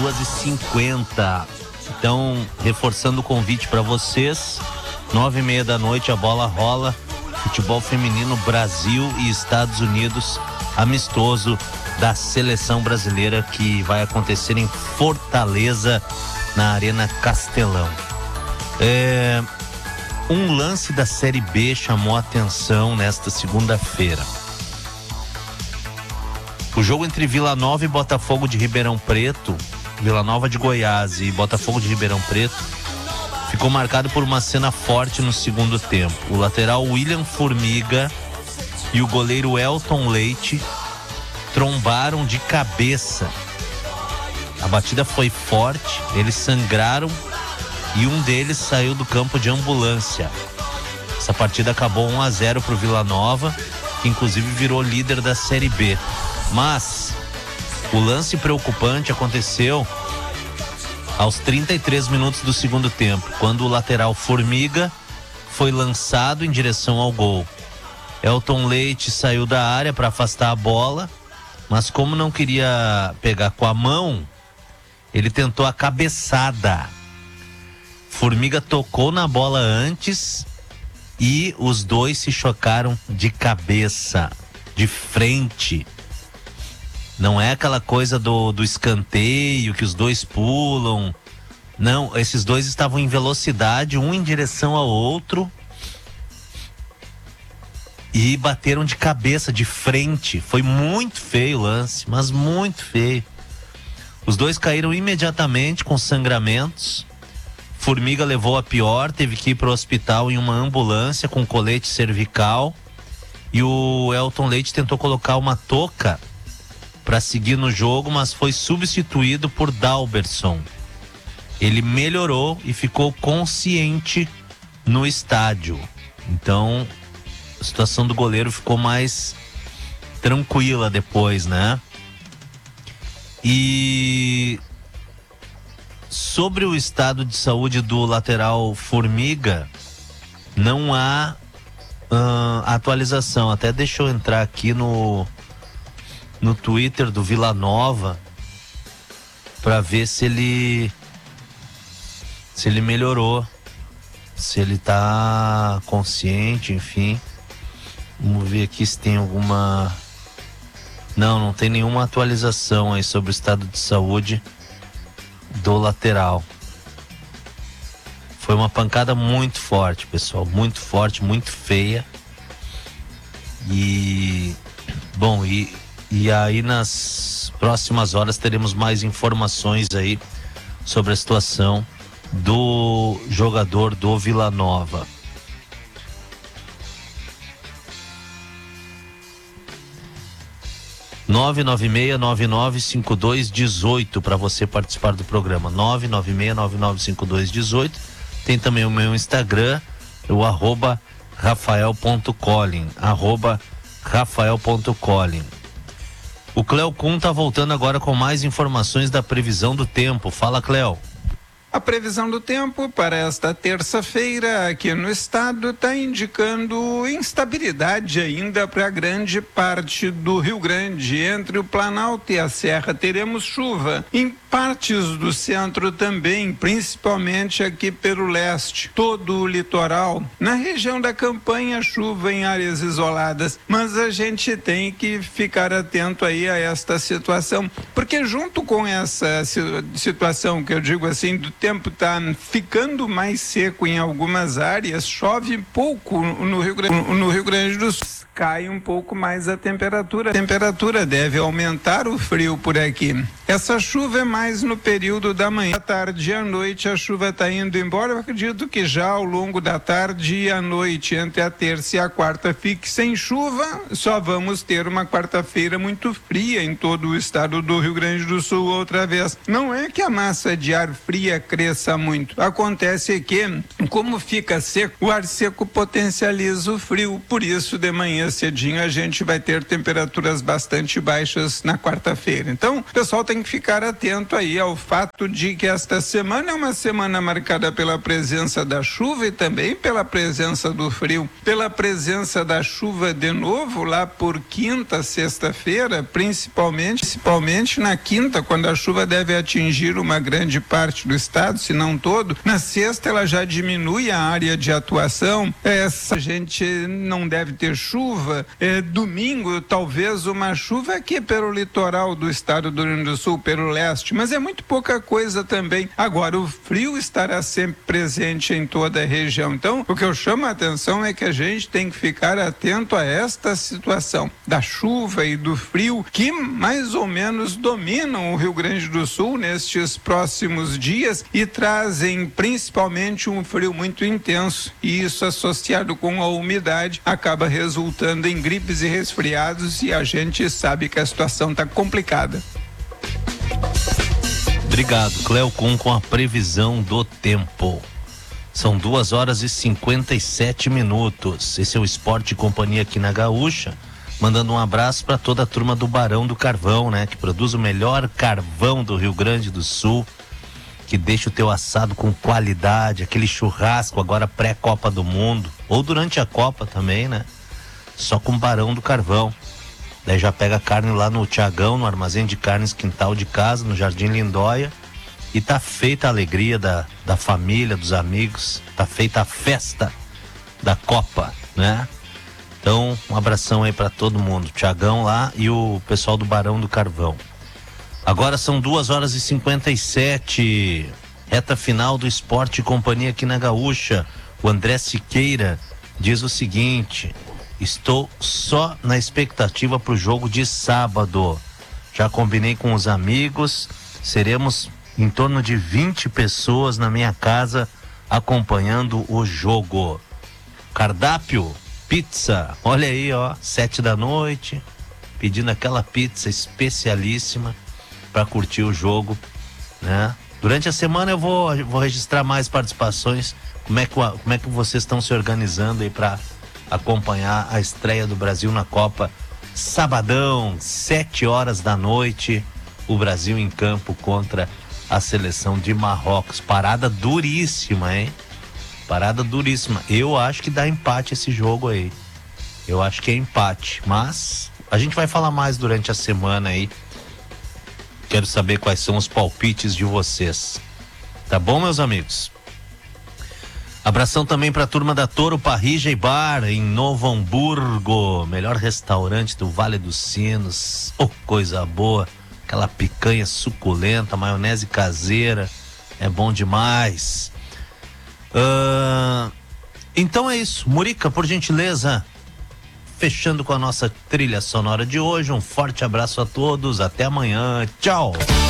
2h50. Então, reforçando o convite para vocês, 9h30 da noite a bola rola. Futebol feminino Brasil e Estados Unidos, amistoso da seleção brasileira, que vai acontecer em Fortaleza, na Arena Castelão. Um lance da Série B chamou a atenção nesta segunda-feira. O jogo entre Vila Nova e Botafogo de Ribeirão Preto, Vila Nova de Goiás e Botafogo de Ribeirão Preto, ficou marcado por uma cena forte no segundo tempo. O lateral William Formiga e o goleiro Elton Leite trombaram de cabeça. A batida foi forte, eles sangraram e um deles saiu do campo de ambulância. Essa partida acabou 1-0 para o Vila Nova, que inclusive virou líder da Série B. Mas o lance preocupante aconteceu aos 33 minutos do segundo tempo, quando o lateral Formiga foi lançado em direção ao gol. Elton Leite saiu da área para afastar a bola, mas como não queria pegar com a mão, ele tentou a cabeçada. Formiga tocou na bola antes e os dois se chocaram de cabeça, de frente. Não é aquela coisa do escanteio que os dois pulam. Não, esses dois estavam em velocidade, um em direção ao outro, e bateram de cabeça, de frente. Foi muito feio o lance, mas muito feio. Os dois caíram imediatamente com sangramentos. Formiga levou a pior, teve que ir para o hospital em uma ambulância com colete cervical. E o Elton Leite tentou colocar uma touca para seguir no jogo, mas foi substituído por Dalberson. Ele melhorou e ficou consciente no estádio. Então, a situação do goleiro ficou mais tranquila depois, né? E sobre o estado de saúde do lateral Formiga, não há atualização. Até deixa eu entrar aqui no Twitter do Vila Nova para ver se ele melhorou, se ele tá consciente, enfim. Vamos ver aqui se tem alguma... Não tem nenhuma atualização aí sobre o estado de saúde do lateral. Foi uma pancada muito forte, pessoal, muito forte, muito feia. E bom, e aí nas próximas horas teremos mais informações aí sobre a situação do jogador do Vila Nova. (996995218) para você participar do programa. 996995218. Tem também o meu Instagram, o @rafael.collin, @rafael.collin. O Cléo Kuhn tá voltando agora com mais informações da previsão do tempo. Fala, Cléo. A previsão do tempo para esta terça-feira aqui no estado está indicando instabilidade ainda para grande parte do Rio Grande. Entre o Planalto e a Serra teremos chuva. Em partes do centro também, principalmente aqui pelo leste, todo o litoral. Na região da Campanha, chuva em áreas isoladas, mas a gente tem que ficar atento aí a esta situação, porque junto com essa situação que eu digo assim, do tempo tá ficando mais seco em algumas áreas, chove pouco no Rio Grande do Sul. Cai um pouco mais a temperatura. A temperatura deve aumentar o frio por aqui. Essa chuva é mais no período da manhã. À tarde e à noite a chuva está indo embora. Eu acredito que já ao longo da tarde e à noite, entre a terça e a quarta, fique sem chuva. Só vamos ter uma quarta-feira muito fria em todo o estado do Rio Grande do Sul outra vez. Não é que a massa de ar fria cresça muito. Acontece que, como fica seco, o ar seco potencializa o frio, por isso de manhã cedinho a gente vai ter temperaturas bastante baixas na quarta-feira. Então, o pessoal tem que ficar atento aí ao fato de que esta semana é uma semana marcada pela presença da chuva e também pela presença do frio. Pela presença da chuva de novo lá por quinta, sexta-feira, principalmente na quinta, quando a chuva deve atingir uma grande parte do estado, se não todo. Na sexta ela já diminui a área de atuação. Essa gente não deve ter chuva. Domingo talvez uma chuva aqui pelo litoral do estado do Rio Grande do Sul, pelo leste, mas é muito pouca coisa também. Agora o frio estará sempre presente em toda a região. Então o que eu chamo a atenção é que a gente tem que ficar atento a esta situação da chuva e do frio que mais ou menos dominam o Rio Grande do Sul nestes próximos dias e trazem principalmente um frio muito intenso, e isso associado com a umidade acaba resultando em gripes e resfriados, e a gente sabe que a situação está complicada. Obrigado, Cleocum, com a previsão do tempo. São 2h57. Esse é o Esporte e Companhia aqui na Gaúcha. Mandando um abraço para toda a turma do Barão do Carvão, né? Que produz o melhor carvão do Rio Grande do Sul, que deixa o teu assado com qualidade, aquele churrasco agora pré-Copa do Mundo, ou durante a Copa também, né? Só com Barão do Carvão. Daí já pega a carne lá no Tiagão, no armazém de carnes Quintal de Casa, no Jardim Lindóia, e tá feita a alegria da família, dos amigos, tá feita a festa da Copa, né? Então, um abração aí para todo mundo, Tiagão lá e o pessoal do Barão do Carvão. Agora são 2h57, reta final do Esporte e Companhia aqui na Gaúcha. O André Siqueira diz o seguinte: estou só na expectativa pro jogo de sábado. Já combinei com os amigos, seremos em torno de 20 pessoas na minha casa acompanhando o jogo. Cardápio, pizza, olha aí, ó, 7 da noite, pedindo aquela pizza especialíssima para curtir o jogo, né? Durante a semana eu vou registrar mais participações. Como é que vocês estão se organizando aí para acompanhar a estreia do Brasil na Copa? Sabadão, 7h, o Brasil em campo contra a seleção de Marrocos. Parada duríssima, hein? Parada duríssima. Eu acho que dá empate esse jogo aí. Eu acho que é empate, mas a gente vai falar mais durante a semana aí. Quero saber quais são os palpites de vocês. Tá bom, meus amigos? Abração também pra turma da Toro Parrija e Bar em Novo Hamburgo, melhor restaurante do Vale dos Sinos. Oh, coisa boa, aquela picanha suculenta, maionese caseira, é bom demais. Então é isso, Murica, por gentileza, fechando com a nossa trilha sonora de hoje. Um forte abraço a todos, até amanhã, tchau.